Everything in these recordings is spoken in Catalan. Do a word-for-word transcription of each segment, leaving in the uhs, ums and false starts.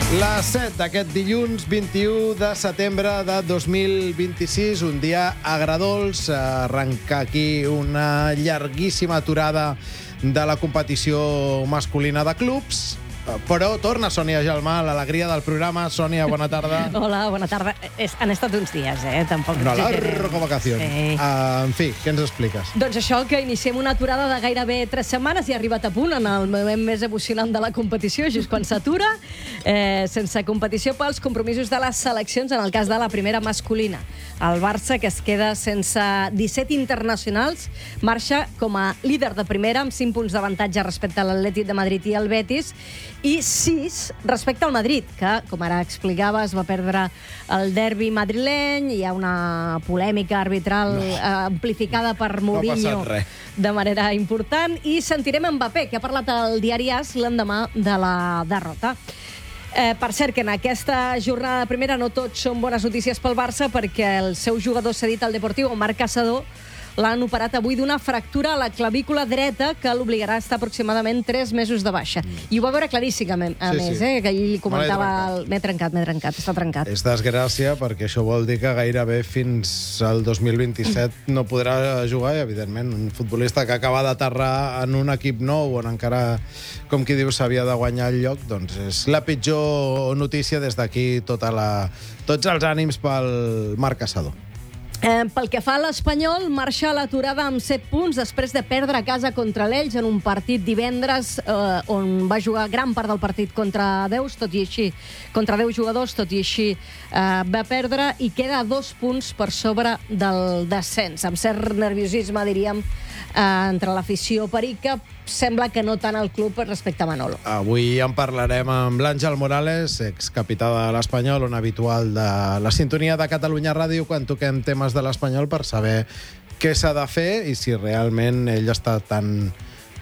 Les set d'aquest dilluns vint-i-u de setembre de dos mil vint-i-sis, un dia agradolç, arrencar aquí una llarguíssima aturada de la competició masculina de clubs, però torna Sònia Gelmà, l'alegria del programa. Sònia, bona tarda. Hola, bona tarda. Es, han estat uns dies, eh? Tampoc Una exagerem. larga vacació. Sí. Uh, en fi, què ens expliques? Doncs això, que iniciem una aturada de gairebé tres setmanes i ha arribat a punt en el moment més emocionant de la competició, just quan s'atura, eh, sense competició pels compromisos de les seleccions, en el cas de la primera masculina. El Barça, que es queda sense disset internacionals, marxa com a líder de primera, amb cinc punts d'avantatge respecte a l'Atlètic de Madrid i el Betis, i sis respecte al Madrid, que, com ara explicaves, va perdre el derbi madrileny. Hi ha una polèmica arbitral no. eh, amplificada per Mourinho no de manera important. I sentirem Mbappé, que ha parlat al diari AS l'endemà de la derrota. Eh, per cert, que en aquesta jornada de primera no tot són bones notícies pel Barça, perquè el seu jugador cedit al Deportivo, Marc Caçador, l'han operat avui d'una fractura a la clavícula dreta que l'obligarà a estar aproximadament tres mesos de baixa. I ho va veure claríssimament, a sí, més, sí. eh, que ell comentava... trencat. M'he trencat, m'he trencat, està trencat. És desgràcia, perquè això vol dir que gairebé fins al dos mil vint-i-set no podrà jugar, i, evidentment, un futbolista que acaba d'aterrar en un equip nou, on encara, com qui diu, s'havia de guanyar el lloc, doncs és la pitjor notícia. Des d'aquí tota la... tots els ànims pel Marc Caçador. Eh, pel que fa a l'Espanyol, marxa a l'aturada amb set punts després de perdre a casa contra l'Elx en un partit divendres eh, on va jugar gran part del partit contra Deus, tot i així, contra deu jugadors, tot i així eh, va perdre i queda a dos punts per sobre del descens, amb cert nerviosisme, diríem, eh, entre l'afició perica. Sembla que no tant el club respecte a Manolo. Avui en parlarem amb l'Àngel Morales, excapità de l'Espanyol, un habitual de la sintonia de Catalunya Ràdio quan toquem temes de l'Espanyol, per saber què s'ha de fer i si realment ell està tan,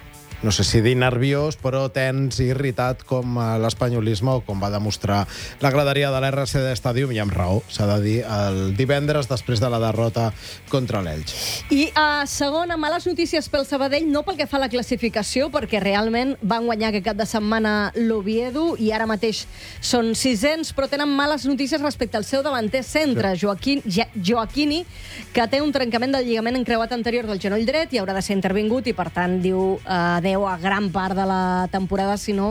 no sé si dir nerviós, però tens i irritat com l'espanyolisme, o com va demostrar la graderia de l'R C D Stadium, i amb raó, s'ha de dir, el divendres després de la derrota contra l'Elx. I a segona, males notícies pel Sabadell, no pel que fa a la classificació, perquè realment van guanyar aquest cap de setmana l'Oviedo i ara mateix són sisens, però tenen males notícies respecte al seu davanter centre, sí. Joaquín, Joaquini, que té un trencament del lligament encreuat anterior del genoll dret i haurà de ser intervingut, i per tant diu eh, a gran part de la temporada, sinó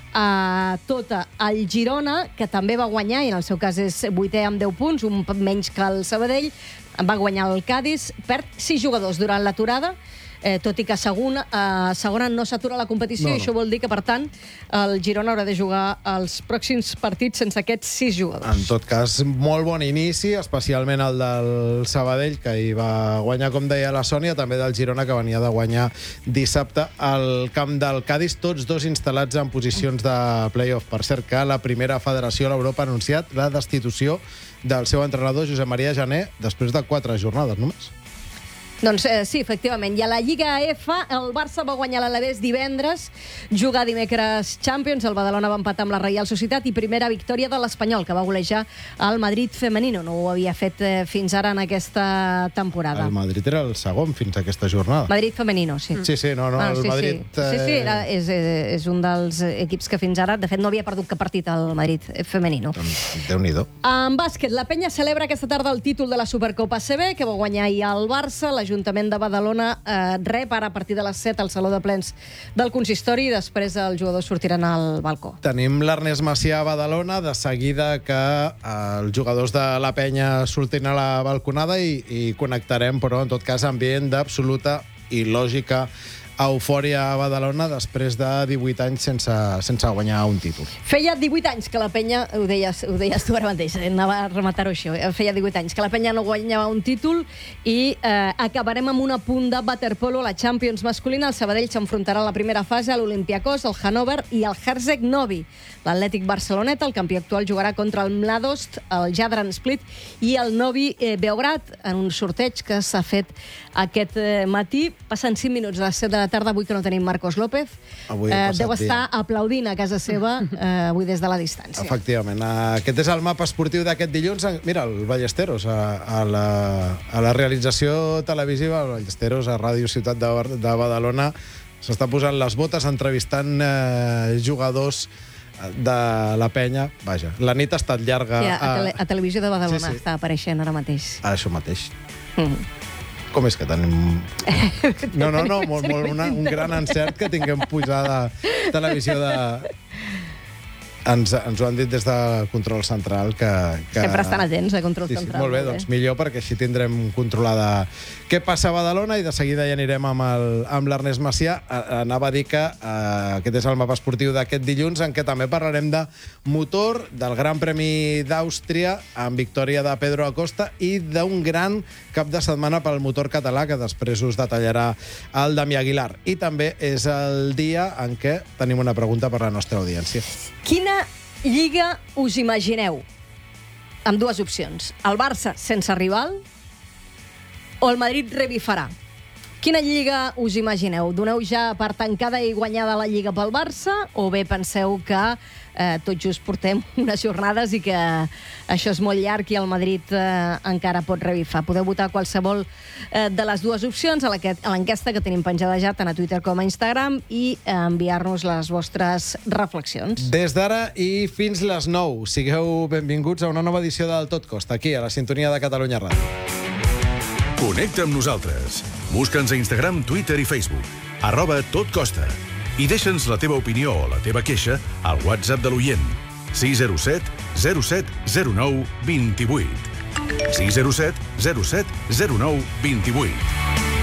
a tota. El Girona, que també va guanyar, i en el seu cas és vuitè amb deu punts, un menys que el Sabadell, va guanyar el Cádiz, perd sis jugadors durant l'aturada, eh, tot i que a segona, a segona no s'atura la competició, no, no. I això vol dir que, per tant, el Girona haurà de jugar els pròxims partits sense aquests sis jugadors. En tot cas, molt bon inici, especialment el del Sabadell, que hi va guanyar, com deia la Sònia, també del Girona, que venia de guanyar dissabte al camp del Cádiz, tots dos instal·lats en posicions de play-off. Per cert, que la primera federació a l'Europa ha anunciat la destitució del seu entrenador, Josep Maria Jané, després de quatre jornades només. Doncs eh, sí, efectivament. I a la Lliga F, el Barça va guanyar l'Alavés divendres, jugar dimecres Champions, el Badalona va empatar amb la Reial Societat i primera victòria de l'Espanyol, que va golejar el Madrid femenino. No ho havia fet eh, fins ara en aquesta temporada. El Madrid era el segon fins a aquesta jornada. Madrid femenino, sí. Sí, sí, no, no, ah, el sí, Madrid... Sí, sí, sí era, és, és un dels equips que fins ara, de fet, no havia perdut cap partit al Madrid femenino. Doncs Déu-n'hi-do. En bàsquet, la Penya celebra aquesta tarda el títol de la Supercopa A C B, que va guanyar ahir el Barça. La l'Ajuntament de Badalona eh, rep ara a partir de les set al Saló de Plens del Consistori i després els jugadors sortiran al balcó. Tenim l'Ernest Macià a Badalona, de seguida que eh, els jugadors de la Penya surtin a la balconada i, i connectarem, però en tot cas ambient d'absoluta i lògica eufòria a Badalona després de divuit anys sense, sense guanyar un títol. Feia divuit anys que la Penya, ho deies, ho deies tu ara mateix, anava a rematar-ho això, feia divuit anys que la Penya no guanyava un títol i eh, acabarem amb un apunt de waterpolo a la Champions masculina. El Sabadell s'enfrontarà a la primera fase a l'Olympiakos, el Hannover i el Herzeg Novi. L'Atlètic Barceloneta, el campió actual, jugarà contra el Mladost, el Jadran Split i el Novi eh, Beograd en un sorteig que s'ha fet aquest eh, matí. Passen cinc minuts a les set de la tarda, avui que no tenim Marcos López. Avui eh, deu estar dia. aplaudint a casa seva eh, avui des de la distància. Efectivament. Aquest és el mapa esportiu d'aquest dilluns. Mira, el Ballesteros, a, a, la, a la realització televisiva, el Ballesteros, a Ràdio Ciutat de, de Badalona, s'està posant les botes entrevistant eh, jugadors de la penya, vaja, la nit ha estat llarga. Sí, a, tele, a Televisió de Badalona sí, sí. està apareixent ara mateix. Això mateix. Mm. Com és que tenim... No, no, no, molt, molt, una, un gran encert que tinguem posada televisió de... Ens, ens ho han dit des de Control Central que... que... Sempre estan atents a Control sí, sí, Central. molt bé, doncs millor, perquè així tindrem controlada què passa a Badalona i de seguida ja anirem amb el- amb l'Ernest Macià. A- Anava a dir que eh, aquest és el mapa esportiu d'aquest dilluns, en què també parlarem de motor, del Gran Premi d'Àustria, amb victòria de Pedro Acosta, i d'un gran cap de setmana pel motor català, que després us detallarà el Damià Aguilar. I també és el dia en què tenim una pregunta per la nostra audiència. Quina lliga us imagineu? Amb dues opcions. El Barça sense rival o el Madrid revifarà? Quina lliga us imagineu? Doneu ja per tancada i guanyada la Lliga pel Barça o bé penseu que eh, tot just portem unes jornades i que això és molt llarg i el Madrid eh, encara pot revifar? Podeu votar qualsevol eh, de les dues opcions a l'enquesta que tenim penjada ja tant a Twitter com a Instagram i eh, enviar-nos les vostres reflexions. Des d'ara i fins les nou, sigueu benvinguts a una nova edició del Tot Costa, aquí, a la sintonia de Catalunya Ràdio. Connecta amb nosaltres. Busca'ns a Instagram, Twitter i Facebook. Arroba Tot Costa. I deixa'ns la teva opinió o la teva queixa al WhatsApp de l'oient. sis zero set zero set zero nou dos vuit. sis zero set zero set zero nou dos vuit.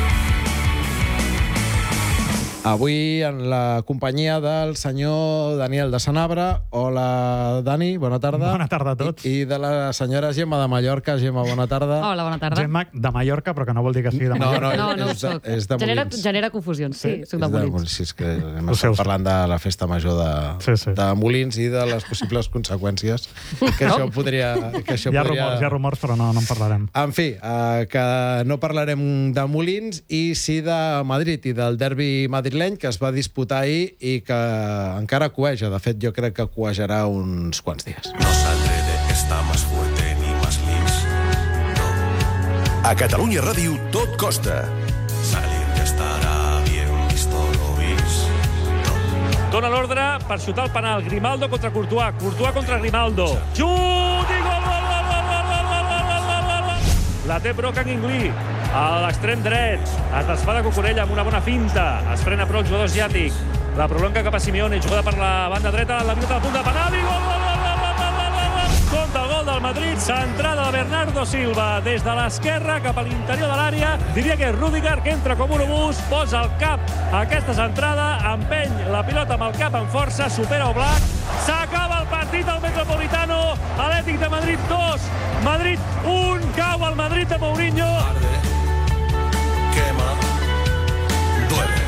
Avui en la companyia del senyor Daniel de Sanabra. Hola, Dani, bona tarda. Bona tarda a tots. I, i de la senyora Gemma de Mallorca. Gemma, bona tarda. Hola, bona tarda. Gemma de Mallorca, però que no vol dir que sigui de No, Mallorca. no, No, no ho és de- soc. és de Genera, Molins. genera confusions, sí, Sí? soc de És de Molins. Molins. Sí, és que hem Ho sé, estat ho sé. parlant de la festa major de, Sí, sí. de Molins i de les possibles conseqüències que això podria... Que això Hi ha podria... rumors, hi ha rumors, però no, no en parlarem. En fi, eh, que no parlarem de Molins i sí de Madrid i del derbi madrileny que es va disputar ahir i que encara cueja. De fet, jo crec que cuejarà uns quants dies. No saldré de esta más fuerte ni más lis. No. A Catalunya Ràdio Tot Costa. Salir ja estarà bien visto lo vis. No. Dona l'ordre per xutar el penal. Grimaldo contra Courtois. Courtois contra Grimaldo. Xut i gol, gol, gol, gol, gol, gol, gol, gol, gol, gol, gol. La té Broca Guinglí a l'extrem dret. Es desfà de Cucurella amb una bona finta. Es frena però el jugador asiàtic. La prolonga cap a Simeone, jugada per la banda dreta, la pilota a punt de penal i gol, gol, gol, gol, gol, gol, gol, gol. Compte el gol del Madrid, centrada de Bernardo Silva des de l'esquerra cap a l'interior de l'àrea. Diria que és Rüdiger, que entra com un obús, posa el cap a aquesta centrada, empeny la pilota amb el cap amb força, supera Oblak. S'acaba el partit al Metropolitano, Atlètic de Madrid dos, Madrid un, cau el Madrid de Mourinho. Quema. Duele.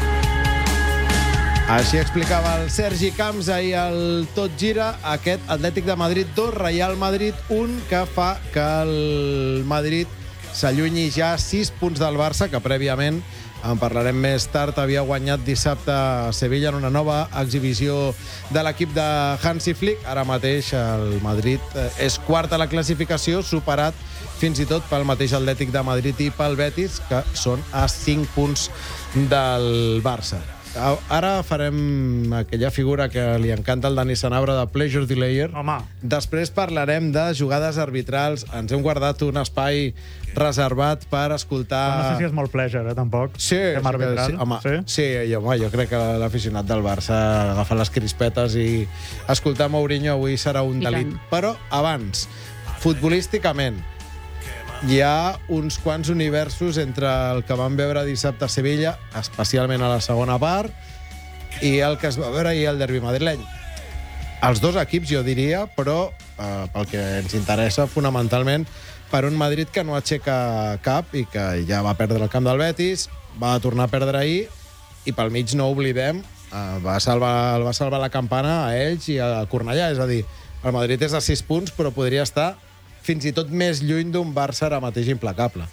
Així explicava el Sergi Camps ahir al Tot Gira, aquest Atlètic de Madrid dos, Real Madrid un, que fa que el Madrid s'allunyi ja sis punts del Barça, que prèviament, en parlarem més tard, havia guanyat dissabte a Sevilla en una nova exhibició de l'equip de Hansi Flick. Ara mateix el Madrid és quart a la classificació, superat fins i tot pel mateix Atlètic de Madrid i pel Betis, que són a cinc punts del Barça. Ara farem aquella figura que li encanta al Dani Sanabra de Pleasure Delayer. Home. Després parlarem de jugades arbitrals. Ens hem guardat un espai reservat per escoltar... No sé si és molt pleasure, eh, tampoc. Sí, Tema arbitral. sí, home, sí? sí, i, home, jo crec que l'aficionat del Barça agafa les crispetes i escoltar Mourinho avui serà un I delit. tant. Però abans, futbolísticament, hi ha uns quants universos entre el que vam veure dissabte a Sevilla, especialment a la segona part, i el que es va veure ahir al derbi madrileny. Els dos equips, jo diria, però eh, pel que ens interessa fonamentalment, per un Madrid que no aixeca cap i que ja va perdre el camp del Betis, va tornar a perdre ahir, i pel mig no oblidem, eh, va salvar, va salvar la campana a ells i a Cornellà. És a dir, el Madrid és a sis punts, però podria estar fins i tot més lluny d'un Barça ara mateix implacable.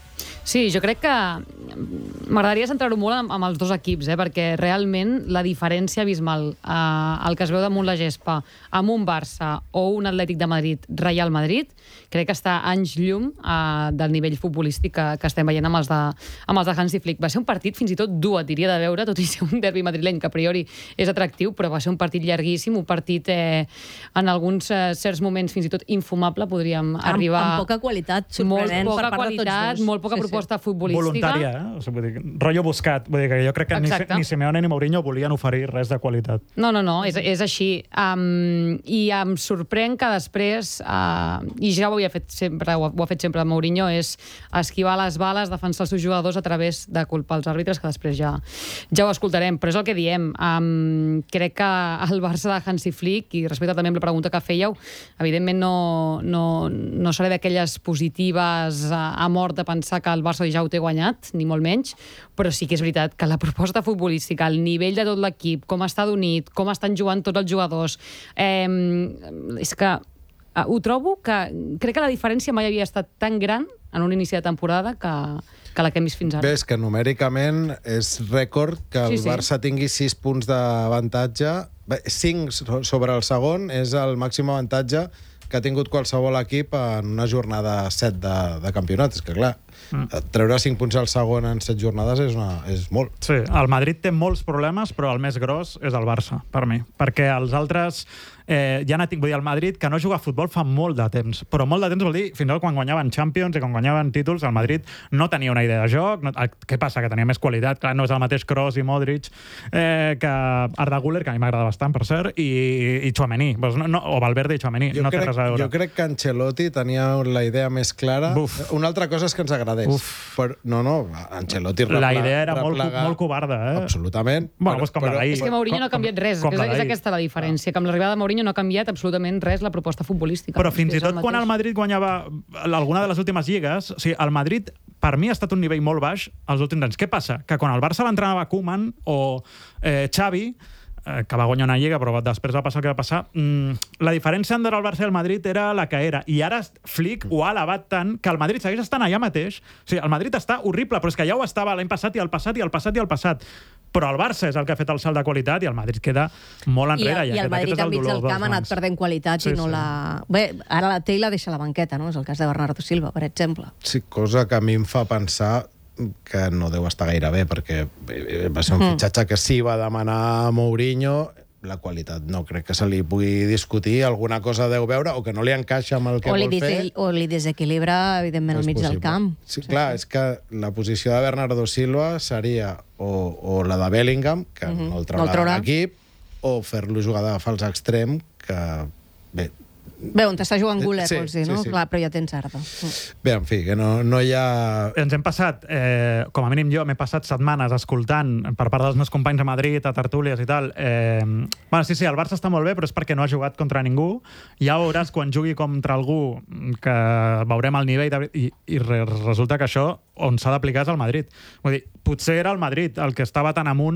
Sí, jo crec que m'agradaria centrar-ho molt amb, amb els dos equips, eh? Perquè realment la diferència abismal, eh, el que es veu damunt la gespa amb un Barça o un Atlètic de Madrid, Real Madrid, crec que està anys llum eh, del nivell futbolístic que, que estem veient amb els, de, amb els de Hansi Flick. Va ser un partit fins i tot dur, et diria, de veure, tot i ser un derbi madrileny, que a priori és atractiu, però va ser un partit llarguíssim, un partit eh, en alguns eh, certs moments fins i tot infumable, podríem Amb, arribar... amb poca qualitat, sorprenent molt poca per part qualitat, de tots dos. molt poca Sí, sí. proposta futbolística. Voluntària, eh? O sigui, vull dir, rotllo buscat. Vull dir que jo crec que ni, Exacte. ni Simeone ni Mourinho volien oferir res de qualitat. No, no, no, és, és així. Um, I em sorprèn que després, uh, i ja ho havia fet sempre, ho ha, ho ha fet sempre Mourinho, és esquivar les bales, defensar els seus jugadors a través de culpar els àrbitres, que després ja, ja ho escoltarem. Però és el que diem. Um, crec que el Barça de Hansi Flick, i respecte també amb la pregunta que fèieu, evidentment no, no, no seré d'aquelles positives a, a mort de pensar que el Barça ja ho té guanyat, ni molt menys, però sí que és veritat que la proposta futbolística, el nivell de tot l'equip, com està d'unit, com estan jugant tots els jugadors, eh, és que eh, ho trobo que crec que la diferència mai havia estat tan gran en un inici de temporada que, que la que hem vist fins ara. Ves que numèricament és rècord que el Sí, sí. Barça tingui sis punts d'avantatge. Bé, cinc so- sobre el segon és el màxim avantatge que ha tingut qualsevol equip en una jornada set de, de campionat. És que, clar, mm. treure cinc punts al segon en set jornades és, una, és molt. Sí, el Madrid té molts problemes, però el més gros és el Barça, per mi. Perquè els altres... Eh, ja n'ha tingut, vull dir, el Madrid, que no juga a futbol fa molt de temps, però molt de temps vol dir fins i tot quan guanyaven Champions i quan guanyaven títols, el Madrid no tenia una idea de joc. No, què passa? Que tenia més qualitat. Clar, no és el mateix Kroos i Modric eh, que Arda Güler, que a mi m'agrada bastant, per cert, i, i Tchouaméni. Pues no, no, o Valverde i Tchouaméni. Jo, no crec, té res a veure. jo crec que Ancelotti tenia la idea més clara. Buf. Una altra cosa és que ens agradés. Uf. Però, no, no, Ancelotti replega, La idea era molt, replegar- molt covarda, eh? Absolutament. Bueno, doncs com la d'ahir. És que Mourinho no ha canviat res, com és, la és d'ahir. aquesta la diferència, que amb l'arribada de Mourinho no ha canviat absolutament res la proposta futbolística. Però fins És i tot quan el mateix. Madrid guanyava alguna de les últimes lligues, o sigui, el Madrid, per mi, ha estat un nivell molt baix els últims anys. Què passa? Que quan el Barça l'entrenava Koeman o eh, Xavi, eh, que va guanyar una lliga, però després va passar el que va passar, mmm, la diferència entre el Barça i el Madrid era la que era. I ara Flick ho ha elevat tant que el Madrid segueix estant allà mateix. O sigui, el Madrid està horrible, però és que ja ho estava l'any passat i el passat i el passat i el passat. Però el Barça és el que ha fet el salt de qualitat i el Madrid queda molt I, enrere. I el aquest- Madrid aquest és enmig dolor del dels camp ha anat blancs. perdent qualitat Sí, i no sí. la... Bé, ara la té i la deixa a la banqueta, no? És el cas de Bernardo Silva, per exemple. Sí, cosa que a mi em fa pensar que no deu estar gaire bé, perquè eh, va ser un Mm. fitxatge que sí va demanar Mourinho. La qualitat no crec que se li pugui discutir. Alguna cosa deu veure o que no li encaixa amb el que O li, vol fer. dese- o li desequilibra, evidentment, al És mig del possible. camp. Sí, clar, és que la posició de Bernardo Silva seria o, o la de Bellingham, que Mhm. no el No el traurà traurà. de l'equip, o fer-lo jugar de fals extrem, que, bé, Bé, on està jugant Güler, Sí, vols dir, sí, no? sí. Clar, però ja tens Arda. bé, en fi, que no, no hi ha... Ens hem passat, eh, com a mínim jo, m'he passat setmanes escoltant per part dels meus companys a Madrid, a tertúlies i tal. Eh, bueno, sí, sí, el Barça està molt bé, però és perquè no ha jugat contra ningú. Ja veuràs quan jugui contra algú que veurem el nivell de... I, i re, resulta que això on s'ha d'aplicar és el Madrid. Vull dir, potser era el Madrid el que estava tan amunt